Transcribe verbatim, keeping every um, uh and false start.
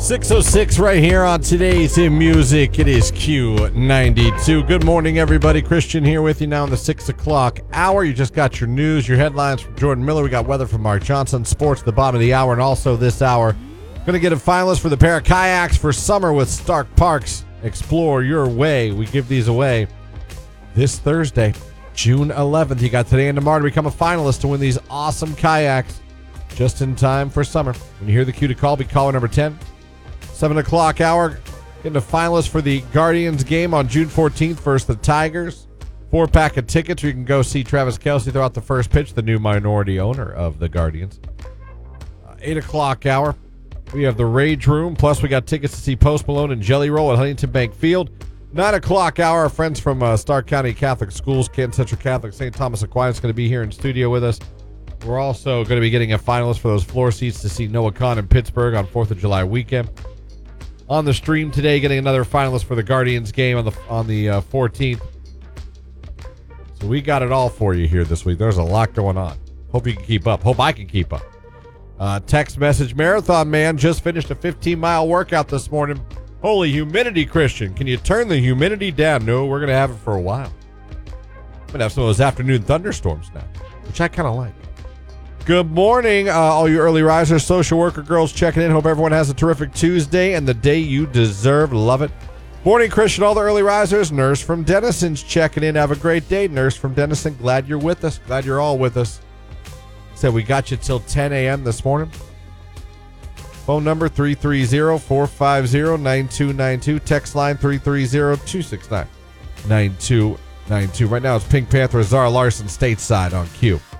six oh six right here on Today's In Music. It is Q ninety-two. Good morning, everybody. Christian here with you now in the six o'clock hour. You just got your news, your headlines from Jordan Miller. We got weather from Mark Johnson, sports at the bottom of the hour, and also this hour, going to get a finalist for the pair of kayaks for summer with Stark Parks. Explore your way. We give these away this Thursday, June eleventh. You got today and tomorrow to become a finalist to win these awesome kayaks just in time for summer. When you hear the cue to call, be caller number ten. seven o'clock hour, getting a finalist for the Guardians game on June fourteenth versus the Tigers. Four pack of tickets. You can go see Travis Kelce throughout the first pitch, the new minority owner of the Guardians. Uh, eight o'clock hour, we have the Rage Room. Plus, we got tickets to see Post Malone and Jelly Roll at Huntington Bank Field. nine o'clock hour, our friends from uh, Stark County Catholic Schools, Canton Central Catholic, Saint Thomas Aquinas, going to be here in studio with us. We're also going to be getting a finalist for those floor seats to see Noah Khan in Pittsburgh on fourth of July weekend. On the stream today, getting another finalist for the Guardians game on the on the uh, fourteenth. So we got it all for you here this week. There's a lot going on. Hope you can keep up. Hope I can keep up. Uh, text message, Marathon Man just finished a fifteen-mile workout this morning. Holy humidity, Christian. Can you turn the humidity down? No, we're going to have it for a while. I'm going to have some of those afternoon thunderstorms now, which I kind of like. Good morning, uh, all you early risers, social worker girls checking in. Hope everyone has a terrific Tuesday and the day you deserve. Love it. Morning, Christian, all the early risers. Nurse from Denison's checking in. Have a great day. Nurse from Denison, glad you're with us. Glad you're all with us. Said we got you till ten a.m. this morning. Phone number three three zero, four five zero, nine two nine two. Text line three three zero, two six nine, nine two nine two. Right now it's Pink Panther, Zara Larson, stateside on Q.